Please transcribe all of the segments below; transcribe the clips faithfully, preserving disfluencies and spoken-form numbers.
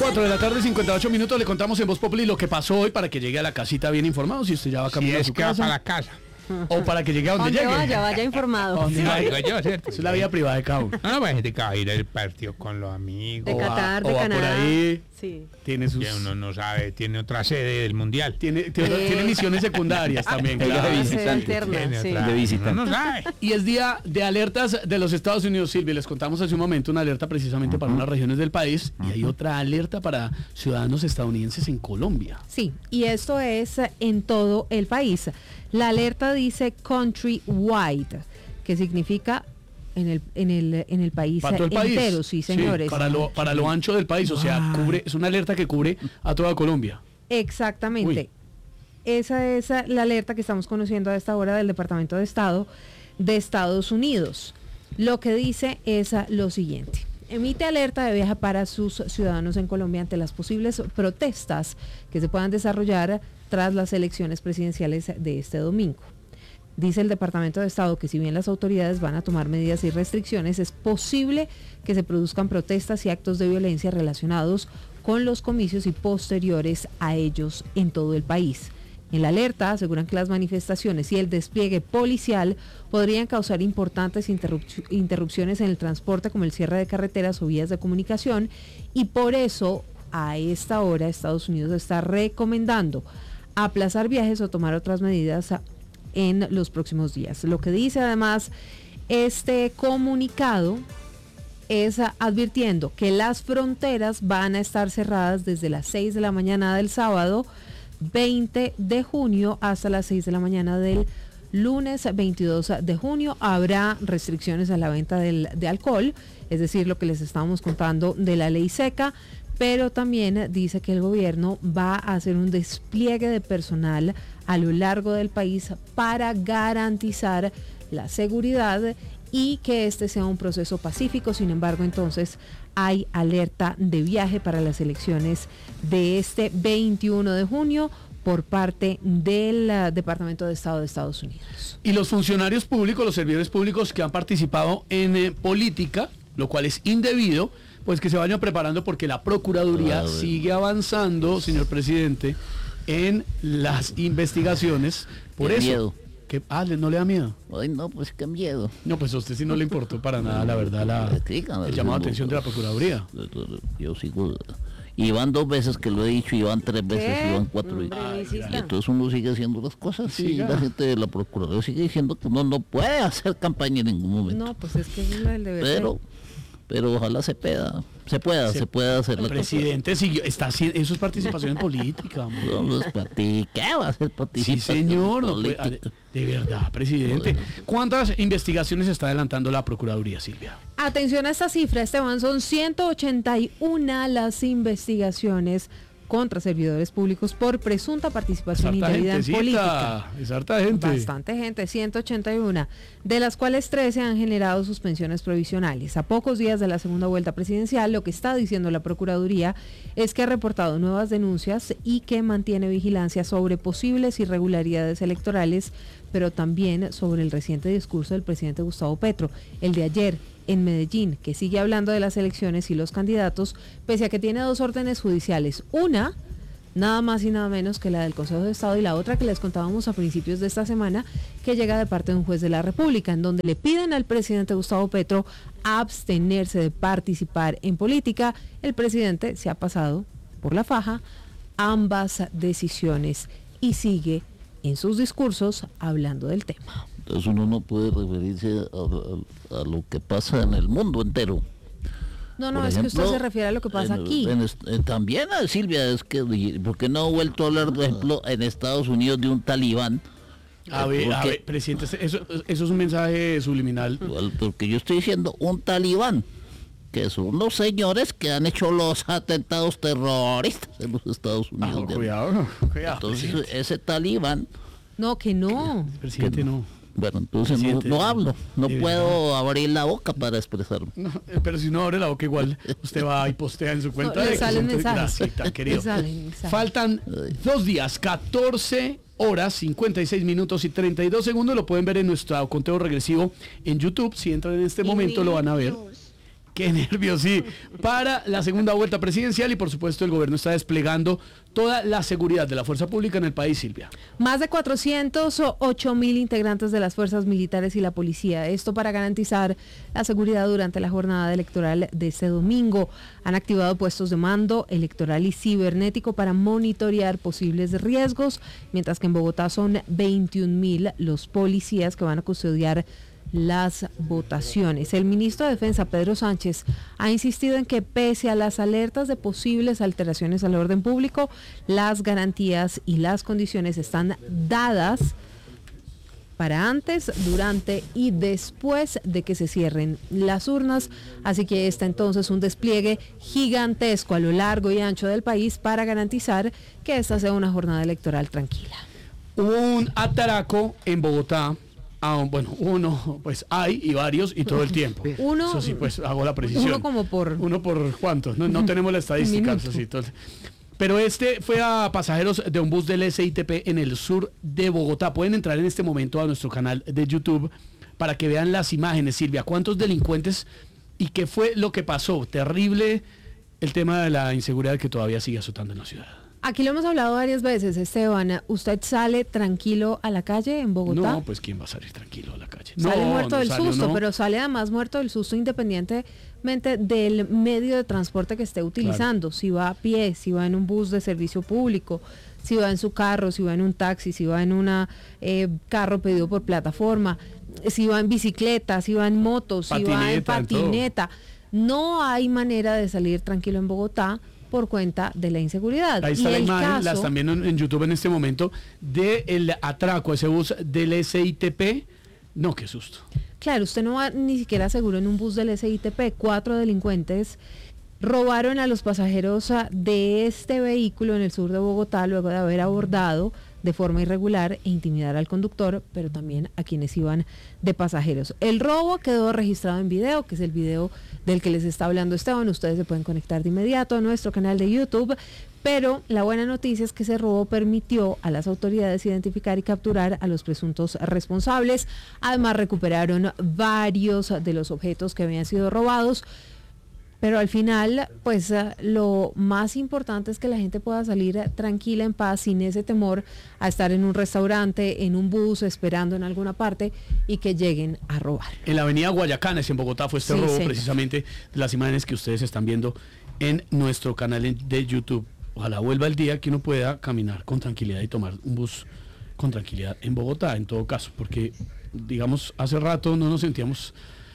cuatro de la tarde, cincuenta y ocho minutos, le contamos en Voz Populi lo que pasó hoy para que llegue a la casita bien informado, si usted ya va a caminar Si a es su que va casa. para la casa. O para que llegue a donde, Donde llegue. vaya, vaya informado. Donde Sí, vaya. digo yo, ¿cierto? Esa es la vida privada de cada uno. No, no, pues gente que va a ir al partido con los amigos. De O va- Qatar, o de va por Canadá. ahí. Sí. Tiene sus... Que uno no sabe, tiene otra sede del mundial. Tiene, tiene, Eh. tiene misiones secundarias también, Ella claro. de Ah, visitante. sede alterna, Tiene sí. otra- De visitante. uno no sabe. Y es día de alertas de los Estados Unidos, Silvia. Les contamos hace un momento una alerta precisamente para unas regiones del país y hay otra alerta para ciudadanos estadounidenses en Colombia. Sí, y esto es en todo el país. La alerta dice countrywide, que significa en el en el en el país Para todo el país. entero, sí, señores. para, lo, para lo ancho del país, o sea, cubre, es una alerta que cubre a toda Colombia. Exactamente. Uy. Esa es eh, la alerta que estamos conociendo a esta hora del Departamento de Estado de Estados Unidos. Lo que dice es eh, lo siguiente. Emite alerta de viaje para sus ciudadanos en Colombia ante las posibles protestas que se puedan desarrollar tras las elecciones presidenciales de este domingo. Dice el Departamento de Estado que si bien las autoridades van a tomar medidas y restricciones, es posible que se produzcan protestas y actos de violencia relacionados con los comicios y posteriores a ellos en todo el país. En la alerta aseguran que las manifestaciones y el despliegue policial podrían causar importantes interrup- interrupciones en el transporte, como el cierre de carreteras o vías de comunicación, y por eso a esta hora Estados Unidos está recomendando aplazar viajes o tomar otras medidas a- en los próximos días. Lo que dice además este comunicado es a- advirtiendo que las fronteras van a estar cerradas desde las seis de la mañana del sábado veinte de junio hasta las seis de la mañana del lunes veintidós de junio. Habrá restricciones a la venta del, de alcohol, es decir, lo que les estábamos contando de la ley seca, pero también dice que el gobierno va a hacer un despliegue de personal a lo largo del país para garantizar la seguridad y que este sea un proceso pacífico. Sin embargo, entonces hay alerta de viaje para las elecciones de este veintiuno de junio por parte del uh, Departamento de Estado de Estados Unidos. Y los funcionarios públicos, los servidores públicos que han participado en eh, política, lo cual es indebido, pues que se vayan preparando porque la Procuraduría Claro. sigue avanzando, señor presidente, en las investigaciones. Por Qué eso. miedo. Que, ah, ¿le- ¿no le da miedo? Ay, no, pues qué miedo. No, pues a usted sí no le importó para nada, la verdad, la, Dígame, el llamado de no, atención de la Procuraduría. Yo sigo. Y van dos veces que lo he dicho, y van tres veces, ¿Qué? y van cuatro. y- Hombre, y insista. entonces uno sigue haciendo las cosas. Sí, Siga. la gente de la Procuraduría sigue diciendo que uno no puede hacer campaña en ningún momento. No, pues es que es el deber. pero, pero ojalá se pueda, se pueda, se, Se- pueda hacer El la presidente siguió, está haciendo, eso es participación en política, hombre. cosa. No, no es para ti. ¿Qué va a hacer Sí, participación señor. no puede- política? de verdad, presidente. ¿Cuántas investigaciones está adelantando la Procuraduría, Silvia? Atención a esta cifra, Esteban, son ciento ochenta y uno las investigaciones contra servidores públicos por presunta Es participación harta indebida en política. gentecita, es harta gente. Bastante gente, ciento ochenta y uno, de las cuales trece han generado suspensiones provisionales. A pocos días de la segunda vuelta presidencial, lo que está diciendo la Procuraduría es que ha reportado nuevas denuncias y que mantiene vigilancia sobre posibles irregularidades electorales, pero también sobre el reciente discurso del presidente Gustavo Petro, el de ayer en Medellín, que sigue hablando de las elecciones y los candidatos, pese a que tiene dos órdenes judiciales. Una, nada más y nada menos que la del Consejo de Estado, y la otra que les contábamos a principios de esta semana, que llega de parte de un juez de la República, en donde le piden al presidente Gustavo Petro abstenerse de participar en política. El presidente se ha pasado por la faja ambas decisiones y sigue en sus discursos hablando del tema. Entonces uno no puede referirse a, a- a lo que pasa en el mundo entero. No, no, Por es que usted ejemplo, se refiere a lo que pasa en- aquí. en est- eh, también a Silvia, es que porque no ha vuelto a hablar, por ejemplo, en Estados Unidos de un talibán. A Eh, ver, a porque- ver, presidente, eso, eso es un mensaje subliminal. Igual, porque yo estoy diciendo un talibán, que son los señores que han hecho los atentados terroristas en los Estados Ah, Unidos. de cuidado, cuidado. Entonces presidente. ese talibán, No, que no. Presidente, no. bueno, entonces no, Presidente, no hablo, no de puedo abrir la boca para expresarme. No, eh, pero si no abre la boca igual, usted va y postea en su cuenta. No, le de- salen mensajes. Gracias, tan querido. Le salen mensajes. Faltan dos días, catorce horas, cincuenta y seis minutos y treinta y dos segundos. Lo pueden ver en nuestro conteo regresivo en YouTube. Si entran en este momento lo van a ver. Qué nervios, sí. Para la segunda vuelta presidencial y por supuesto el gobierno está desplegando toda la seguridad de la fuerza pública en el país, Silvia. Más de cuatrocientos ocho mil integrantes de las fuerzas militares y la policía. Esto para garantizar la seguridad durante la jornada electoral de este domingo. Han activado puestos de mando electoral y cibernético para monitorear posibles riesgos, mientras que en Bogotá son veintiún mil los policías que van a custodiar las votaciones. El ministro de Defensa, Pedro Sánchez, ha insistido en que pese a las alertas de posibles alteraciones al orden público, las garantías y las condiciones están dadas para antes, durante y después de que se cierren las urnas. Así que está entonces un despliegue gigantesco a lo largo y ancho del país para garantizar que esta sea una jornada electoral tranquila. Hubo un atraco en Bogotá. Ah, bueno, uno, pues hay y varios y todo el tiempo. Uno, eso sí, pues hago la precisión. Uno como por... Uno por cuántos, no, no tenemos la estadística. Eso sí, entonces. Pero este fue a pasajeros de un bus del S I T P en el sur de Bogotá. Pueden entrar en este momento a nuestro canal de YouTube para que vean las imágenes, Silvia. ¿Cuántos delincuentes y qué fue lo que pasó? Terrible el tema de la inseguridad que todavía sigue azotando en la ciudad. Aquí lo hemos hablado varias veces, Esteban. ¿Usted sale tranquilo a la calle en Bogotá? No, pues ¿quién va a salir tranquilo a la calle? Sale no, muerto no del sale, susto, no. pero sale además muerto del susto independientemente del medio de transporte que esté utilizando. Claro. Si va a pie, si va en un bus de servicio público, si va en su carro, si va en un taxi, si va en un eh, carro pedido por plataforma, si va en bicicleta, si va en moto, si patineta, va en patineta. En no hay manera de salir tranquilo en Bogotá por cuenta de la inseguridad. Ahí está y la el imagen, caso, las también en, en YouTube en este momento, del atraco a ese bus del S I T P. No, qué susto. Claro, usted no va ni siquiera seguro en un bus del S I T P. Cuatro delincuentes robaron a los pasajeros de este vehículo en el sur de Bogotá luego de haber abordado de forma irregular e intimidar al conductor, pero también a quienes iban de pasajeros. El robo quedó registrado en video, que es el video del que les está hablando Esteban. Ustedes se pueden conectar de inmediato a nuestro canal de YouTube, pero la buena noticia es que ese robo permitió a las autoridades identificar y capturar a los presuntos responsables. Además, recuperaron varios de los objetos que habían sido robados. Pero al final, pues uh, lo más importante es que la gente pueda salir uh, tranquila, en paz, sin ese temor a estar en un restaurante, en un bus, esperando en alguna parte y que lleguen a robar. En la avenida Guayacanes, en Bogotá, fue este Sí, robo, señor. precisamente de las imágenes que ustedes están viendo en nuestro canal de YouTube. Ojalá vuelva el día que uno pueda caminar con tranquilidad y tomar un bus con tranquilidad en Bogotá, en todo caso, porque, digamos, hace rato no nos sentíamos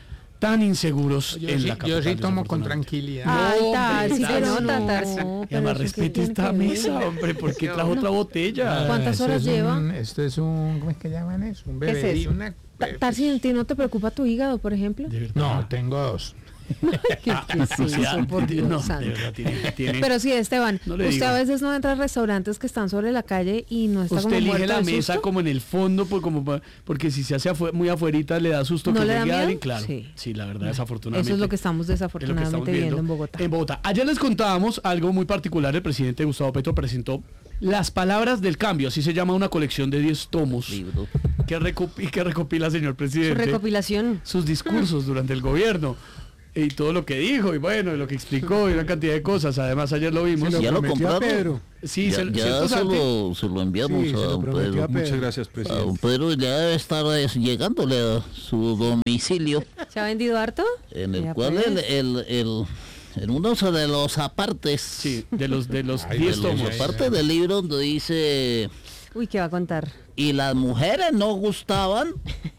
tan inseguros Yo en sí, la yo capital. sí tomo con desafortunadamente. tranquilidad. Ay, No, Tarsi, hombre, se Tarsi, nota, no. Tarsi. Y Pero además eso respete qué esta tiene que mesa, ver. hombre, porque trajo otra Ah, botella. ¿Cuántas esto horas es lleva? un- esto es un, ¿cómo es que llaman eso? Un ¿Qué es bebé. eso? Una, Ta- Tarsi, ¿a ti no te preocupa tu hígado, por ejemplo? De verdad. no, tengo dos. ¿Qué, qué es O sea, eso, por Dios no, santo? de verdad, tiene, tiene- Pero sí, Esteban, No le usted digo. a veces no entra a restaurantes que están sobre la calle y no está usted como elige muerto la del mesa susto. como en el fondo, pues, como pa- porque si se hace afue- muy afuerita le da susto ¿No que le da llegue miedo? alguien, claro. Sí. Sí, la verdad, desafortunadamente. Eso es lo que estamos es lo que desafortunadamente estamos viendo en Bogotá. En Bogotá. Ayer les contábamos algo muy particular. El presidente Gustavo Petro presentó Las Palabras del Cambio, así se llama una colección de diez tomos Libro. que, recopi- que recopila, señor Su presidente, recopilación. sus discursos durante el gobierno y todo lo que dijo y bueno, y lo que explicó y una cantidad de cosas. Además, ayer lo vimos. Ya lo prometió a compraron. Pedro. Sí, ya se, ya ¿cierto, se, Santi? lo, se lo enviamos Sí, se a lo don prometió Pedro. a Pedro. Muchas gracias, A presidente. don Pedro ya debe estar eh, llegándole a su domicilio, ¿Se ha vendido harto? en el Ya cual pues. el, el, el- en uno de los apartes, Sí, de los de los Ay, diez de los tomos. apartes del libro donde dice, Uy, ¿qué va a contar? y las mujeres no gustaban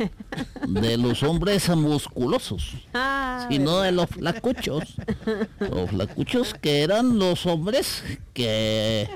de los hombres musculosos, Ah, sino de los flacuchos. Los flacuchos que eran los hombres que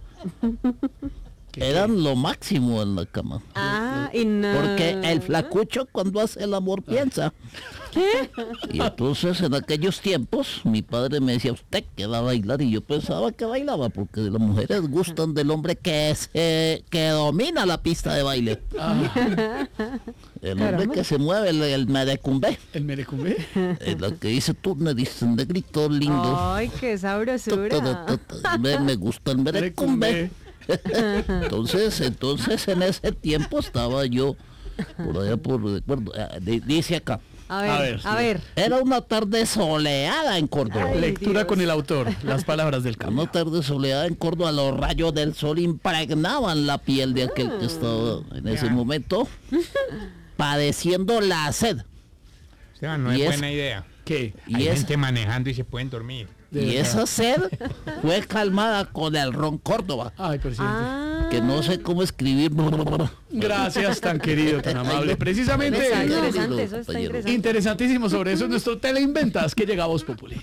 eran lo máximo en la cama. ah, y no. Porque el flacucho cuando hace el amor piensa. ¿Qué? Y entonces en aquellos tiempos mi padre me decía, usted que va a bailar, y yo pensaba que bailaba porque las mujeres gustan del hombre que se, que domina la pista de baile. El hombre Caramba. que se mueve, el, el merecumbe. El merecumbe. Es lo que dice tú, me dicen de grito lindo. Ay, qué sabrosura. Me, me gusta el merecumbe. Entonces, entonces en ese tiempo estaba yo por allá por recuerdo, eh, di- dice acá, A ver, A a ver, ver. sí. Era una tarde soleada en Córdoba. Ay, Lectura Dios. con el autor, las palabras del cambio. Una tarde soleada en Córdoba, los rayos del sol impregnaban la piel de aquel que estaba en ese Ya. momento padeciendo la sed. Esteban, no Y es es- buena idea. ¿Qué? Y, Hay es- gente manejando y se pueden dormir. De y verdad. esa sed fue calmada con el ron Córdoba, Ay, presidente. Ah, que no sé cómo escribir. Gracias, tan querido, tan amable. está Precisamente, interesante, eso está compañero. interesante. interesantísimo sobre eso, nuestro Teleinventas que llega a Voz Populi.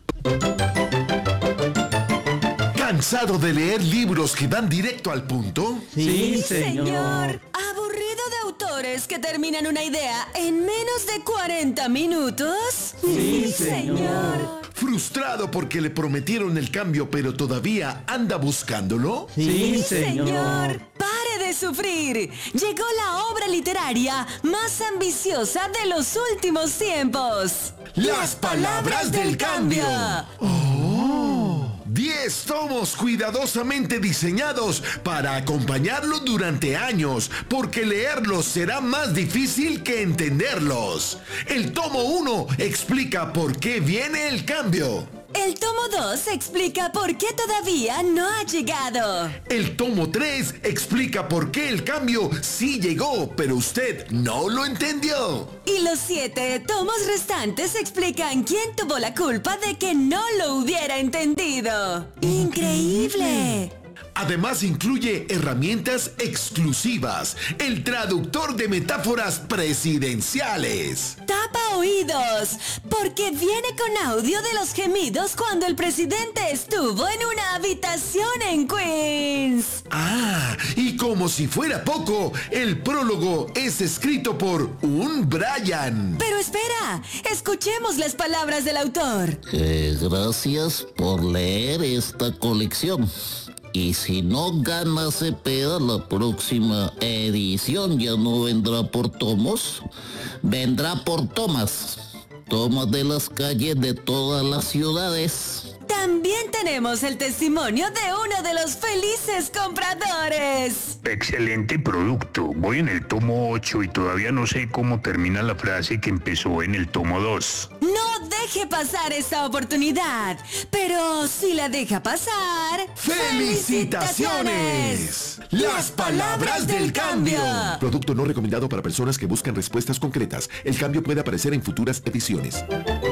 ¿Cansado de leer libros que van directo al punto? Sí, Señor, aburrido de autores que terminan una idea en menos de cuarenta minutos. Sí, señor. ¿Frustrado porque le prometieron el cambio pero todavía anda buscándolo? Sí, señor. Pare de sufrir. Llegó la obra literaria más ambiciosa de los últimos tiempos. Las palabras del cambio. Diez tomos cuidadosamente diseñados para acompañarlo durante años, porque leerlos será más difícil que entenderlos. El tomo uno explica por qué viene el cambio. El tomo dos explica por qué todavía no ha llegado. El tomo tres explica por qué el cambio sí llegó, pero usted no lo entendió. Y los siete tomos restantes explican quién tuvo la culpa de que no lo hubiera entendido. ¡Increíble! Además incluye herramientas exclusivas, el traductor de metáforas presidenciales. Tapa oídos, porque viene con audio de los gemidos cuando el presidente estuvo en una habitación en Queens. Ah, y como si fuera poco, el prólogo es escrito por un Brian. Pero espera, escuchemos las palabras del autor. Eh, gracias por leer esta colección. Y si no gana Cepeda, la próxima edición ya no vendrá por tomos, vendrá por tomas. Tomas de las calles de todas las ciudades. También tenemos el testimonio de uno de los felices compradores. Excelente producto. Voy en el tomo ocho y todavía no sé cómo termina la frase que empezó en el tomo dos. No deje pasar esta oportunidad, pero si la deja pasar... ¡Felicitaciones! Las palabras del cambio. Producto no recomendado para personas que buscan respuestas concretas. El cambio puede aparecer en futuras ediciones.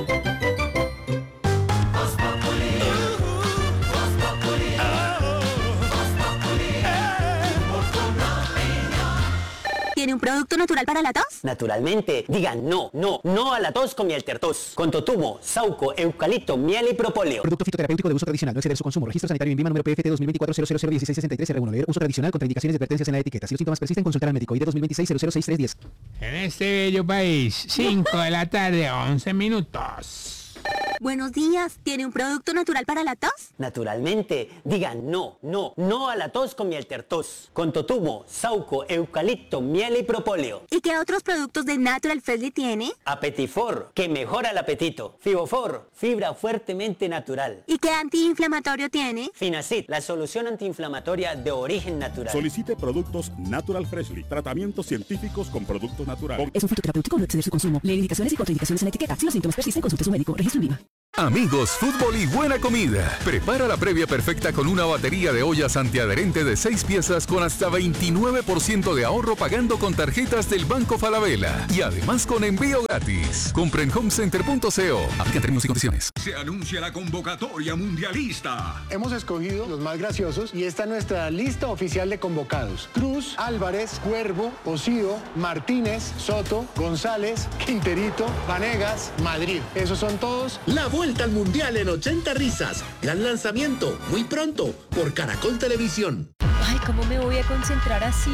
¿Tiene un producto natural para la tos? Naturalmente, digan no, no, no a la tos con miel tertos. Con totumo, sauco, eucalipto, miel y propóleo. Producto fitoterapéutico de uso tradicional, no exceder su consumo. Registro sanitario INVIMA número P F T dos mil veinticuatro cero cero cero dieciséis sesenta y tres R uno. Leer uso tradicional contra indicaciones y advertencias en la etiqueta. Si los síntomas persisten, consultar al médico. I D dos mil veintiséis cero cero seis tres diez. En este bello país, cinco de la tarde, once minutos. Buenos días. ¿Tiene un producto natural para la tos? Naturalmente, digan no, no, no a la tos con miel tertos. Con totumo, sauco, eucalipto, miel y propóleo. ¿Y qué otros productos de Natural Freshly tiene? Apetifor, que mejora el apetito. Fibofor, fibra fuertemente natural. ¿Y qué antiinflamatorio tiene? Finacid, la solución antiinflamatoria de origen natural. Solicite productos Natural Freshly. Tratamientos científicos con productos naturales. Es un fitoterapéutico, no exceder su consumo. Lee indicaciones y contraindicaciones en la etiqueta. Si los síntomas persisten, consulte a su médico. Registro INVIMA. Amigos, fútbol y buena comida. Prepara la previa perfecta con una batería de ollas antiadherente de seis piezas con hasta veintinueve por ciento de ahorro pagando con tarjetas del Banco Falabella. Y además con envío gratis. Compre en homecenter punto co. Aplica términos y condiciones. Se anuncia la convocatoria mundialista. Hemos escogido los más graciosos y esta es nuestra lista oficial de convocados. Cruz, Álvarez, Cuervo, Osío, Martínez, Soto, González, Quinterito, Vanegas, Madrid. Esos son todos. La vuelta al mundial en ochenta risas. Gran lanzamiento, muy pronto, por Caracol Televisión. Ay, ¿cómo me voy a concentrar así?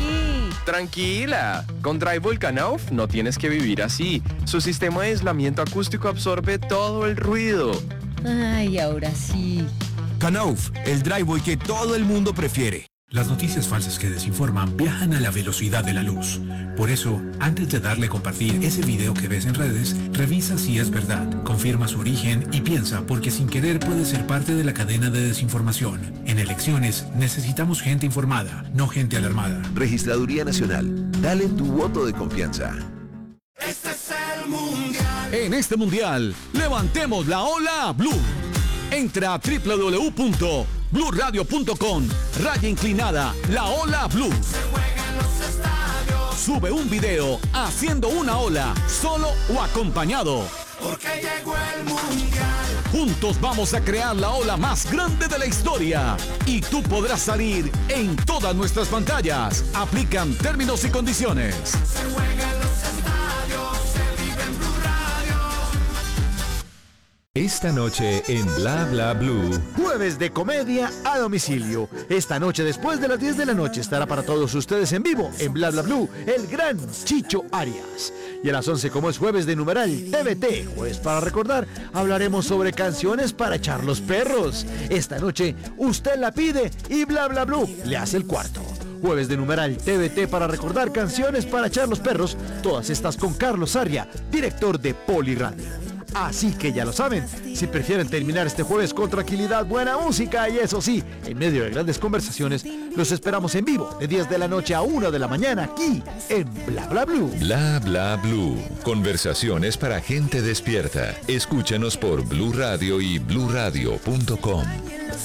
Tranquila, con Drywall Knauf no tienes que vivir así. Su sistema de aislamiento acústico absorbe todo el ruido. Ay, ahora sí. Knauf, el driveway que todo el mundo prefiere. Las noticias falsas que desinforman viajan a la velocidad de la luz. Por eso, antes de darle a compartir ese video que ves en redes, revisa si es verdad, confirma su origen y piensa, porque sin querer puede ser parte de la cadena de desinformación. En elecciones necesitamos gente informada, no gente alarmada. Registraduría Nacional. Dale tu voto de confianza. Este es el mundial. En este mundial, levantemos la ola blue. Entra a doble u doble u doble u punto blue radio punto com, raya inclinada, la ola blue. Sube un video haciendo una ola, solo o acompañado. Porque llegó el mundial. Juntos vamos a crear la ola más grande de la historia. Y tú podrás salir en todas nuestras pantallas. Aplican términos y condiciones. Se juega en los estadios, se vive en Blue Radio. Esta noche en Bla Bla Blue. Jueves de comedia a domicilio. Esta noche después de las diez de la noche estará para todos ustedes en vivo en Bla Bla Blue el gran Chicho Arias. Y a las once, como es jueves de numeral T V T, jueves para recordar, hablaremos sobre canciones para echar los perros. Esta noche usted la pide y Bla Bla Blue le hace el cuarto. Jueves de numeral T V T para recordar canciones para echar los perros, todas estas con Carlos Sarria, director de Poliradio. Así que ya lo saben, si prefieren terminar este jueves con tranquilidad, buena música y eso sí, en medio de grandes conversaciones, los esperamos en vivo de diez de la noche a una de la mañana aquí en Bla Bla Blue. Bla Bla Blue. Conversaciones para gente despierta. Escúchanos por Blue Radio y blue radio punto com.